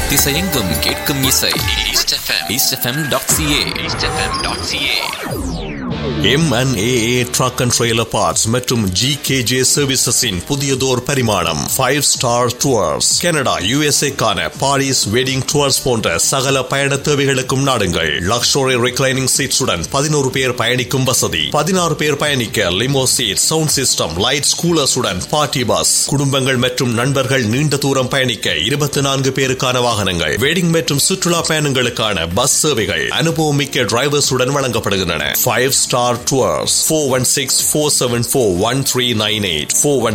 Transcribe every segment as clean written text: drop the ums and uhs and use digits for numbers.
திசையெங்கும் கேட்கும் இசை East FM.ca. M&AA Truck and Trailer Parts மற்றும் GKJ Servicesஇன் புதியதோர் பரிமாணம் 5 Star Tours. கனடா USA கான பாரிஸ் வெட்டிங் டூர்ஸ் போன்ற சகல பயண தேவைகளுக்கும் நாடுங்கள். லக்ஸரி ரிக்ளைனிங் சீட்ஸுடன் 11 பேர் பயணிக்கும் வசதி, 16 பேர் பயணிக்க லிமோ seat, sound system, light கூலர்ஸுடன் party bus. குடும்பங்கள் மற்றும் நண்பர்கள் நீண்ட தூரம் பயணிக்க 24 பேருக்கான வாகனங்கள். வெட்டிங் மற்றும் சுற்றுலா பயணங்களுக்கான பஸ் சேவைகள் அனுபவமிக்க டிரைவர்ஸுடன் வழங்கப்படுகின்றன. 5 Star Tours 416-474-1398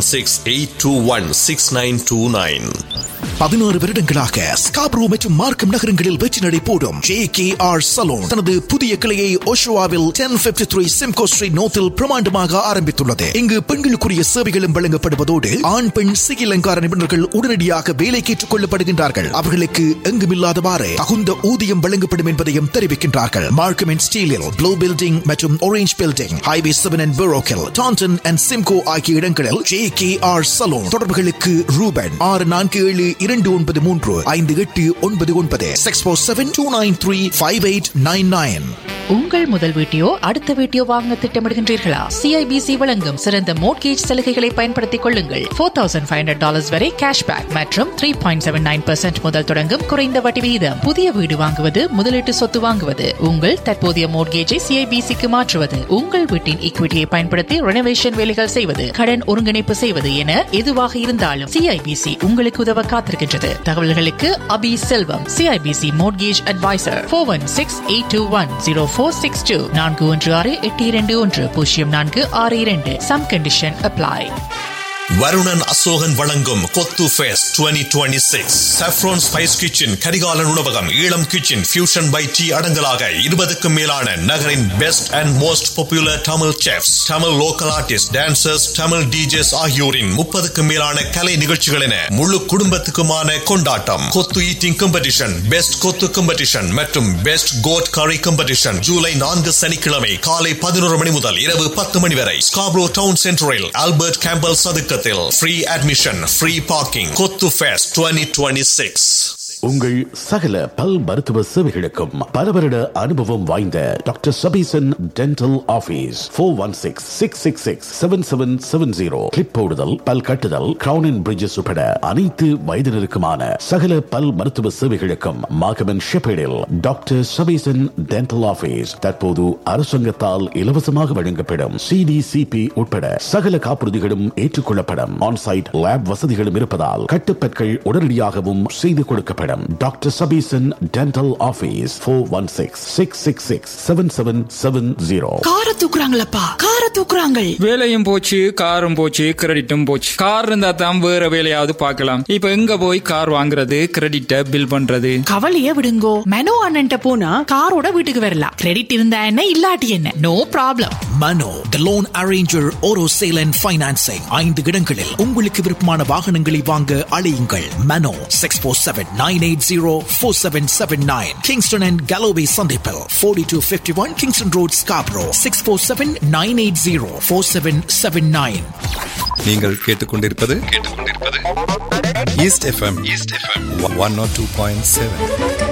416-821-6929. 16 வருடங்களாக ஸ்காப்ரோ மற்றும் மார்க்கம் நகரங்களில் வெற்றி நடை போடும் JKR சலூன் தனது புதிய கிளையை ஓஷோவாவில் 1053 சிம்கோ ஸ்ட்ரீட் நோத்தில் பிரமாண்டமாக ஆரம்பித்துள்ளது. இங்கு பெண்களுக்குரிய சேவைகளும் வழங்கப்படுவதோடு ஆண் பெண் சிகை அலங்கார நிபுணர்கள் உடனடியாக வேலைக்கு ஏற்றுக் கொள்ளப்படுகின்றார்கள். அவர்களுக்கு எங்குமில்லாதவாறு தகுந்த ஊதியம் வழங்கப்படும் என்பதையும் தெரிவிக்கின்றார்கள். மார்க்கம் அண்ட் ஸ்டீலில் ப்ளூ பில்டிங் மற்றும் orange building, highway 7 and பெரோக்கில், Tandon and Simcoe ஆகிய இடங்களில் JKR சலூன். தொடர்புகளுக்கு ரூபன் 647-293-5899 647-293-5899. உங்கள் முதல் வீட்டையோ அடுத்த வீட்டையோ வாங்க திட்டமிடுகின்றீர்களா? CIBC வழங்கும் சிறந்த மோட்கேஜ் சலுகைகளை பயன்படுத்திக் கொள்ளுங்கள். $4,500 வரை கேஷ்பேக் மற்றும் 3.79% முதல் தொடங்கும் குறைந்த வட்டி விகிதம். புதிய வீடு வாங்குவது, முதலீட்டு சொத்து வாங்குவது, உங்கள் தற்போதைய மோட்கேஜை CIBCக்கு மாற்றுவது, உங்கள் வீட்டின் ஈக்விட்டியை பயன்படுத்தி ரெனோவேஷன் வேலைகள் செய்வது, கடன் ஒருங்கிணைப்பு செய்வது என எதுவாக இருந்தாலும் CIBC உங்களுக்கு உதவ காத்திருக்கின்றது. தகவல்களுக்கு அபி செல்வம், CIBC mortgage advisor, 416-821-0462 416-821-0462. Some condition apply. Varunan Asokan வழங்கும் கொத்து fest 2026. Saffron Spice Kitchen, Karikalan உணவகம், Eelam kitchen, fusion by tea அடங்கலாக 20க்கும் மேலான நகரின் best and most popular Tamil chefs, Tamil local artist, dancers, Tamil DJs ஆகியோரின் 30க்கும் மேலான கலை நிகழ்ச்சிகள் என முழு குடும்பத்துக்குமான கொண்டாட்டம். கொத்து ஈட்டிங் காம்படிஷன், பெஸ்ட் கொத்து காம்படிஷன் மற்றும் பெஸ்ட் கோட் கரி காம்படிஷன் ஜூலை 4 சனிக்கிழமை காலை 11 மணி முதல் இரவு 10 மணி வரை ஸ்காப்ரோ டவுன் சென்டரில் Albert Campbell சதுக்க. Free admission, free parking. Kothu Fest 2026. உங்கள் சகல பல் மருத்துவ சேவைகளுக்கும் பல வருட அனுபவம் வாய்ந்த doctor Sabesan dental office 416-666-7770. Clip போடுதல், பல் கட்டுதல், கிரவுன் அண்ட் பிரிட்ஜஸ் உட்பட அனைத்து வயதினருக்குமான சகல பல் மருத்துவ சேவைகளுக்கும் மாகமன் ஷெப்பேடில் டாக்டர் சபீசன் டென்டல் ஆபீஸ் தற்போது அரசாங்கத்தால் இலவசமாக வழங்கப்படும் CDCP உட்பட சகல காப்புறுதிகளும் ஏற்றுக்கொள்ளப்படும். ஆன்சைட் லேப் வசதிகளும் இருப்பதால் கட்டுப்பற்கள் உடனடியாகவும் செய்து கொடுக்கப்படும். Doctor Sabesan dental office 416-666-7770. கார தூக்குறாங்களப்பா, கார தூக்குறாங்க. வேலையும் போச்சு, காரும் போச்சு, கிரெடிட்டும் போச்சு. கார் இருந்தா தான் வேற வேலையாவது பார்க்கலாம். இப்ப எங்க போய் கார் வாங்குறது, கிரெடிட்ட பில் பண்றது? கவலையே விடுங்கோ. மனோ அண்ணன்ட்ட போனா காரோட வீட்டுக்கு வரலாம். கிரெடிட் இருந்தா என்ன, இல்லாட்டி என்ன, no problem. Mano the loan arranger, ஓரோ sale and financing. 5 இடங்களில் உங்களுக்கு விருப்பமான வாகனங்களை வாங்க அழையுங்கள். மனோ 647-980-4779. Kingston and Galloway சந்திப்பில் 4251 Kingston Road, Scarborough 647-980-4779. நீங்கள் கேட்டுக்கொண்டிருப்பது ஈஸ்ட் FM 102.7.